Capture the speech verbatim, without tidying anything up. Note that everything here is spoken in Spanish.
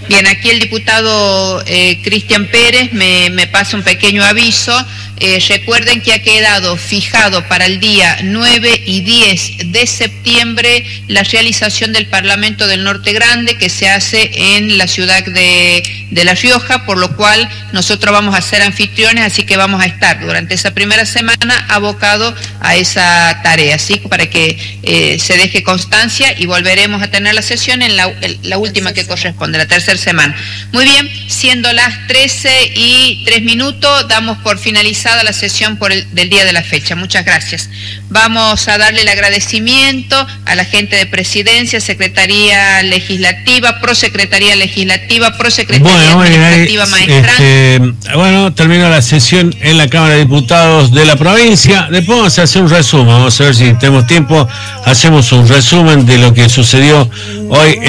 Bien, aquí el diputado eh, Cristian Pérez me, me pasa un pequeño aviso. Eh, recuerden que ha quedado fijado para el día nueve y diez de septiembre la realización del Parlamento del Norte Grande, que se hace en la ciudad de, de La Rioja, por lo cual nosotros vamos a ser anfitriones, así que vamos a estar durante esa primera semana abocados a esa tarea, ¿sí? Para que eh, se deje constancia, y volveremos a tener la sesión en la, la última que corresponde, la tercera semana. Muy bien, siendo las trece y tres minutos, damos por finalizada la sesión por el, del día de la fecha. Muchas gracias. Vamos a darle el agradecimiento a la gente de Presidencia, Secretaría Legislativa, Prosecretaría Legislativa, Prosecretaría bueno, Administrativa eh, Maestrante. Este, bueno, terminó la sesión en la Cámara de Diputados de la provincia. Después vamos a hacer un resumen, vamos a ver si tenemos tiempo, hacemos un resumen de lo que sucedió hoy.